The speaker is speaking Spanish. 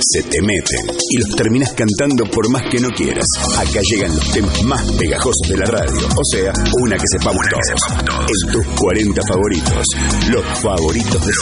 se te meten y los terminás cantando por más que no quieras. Acá llegan los temas más pegajosos de la radio, o sea, una que sepamos todos. En tus 40 favoritos, los favoritos de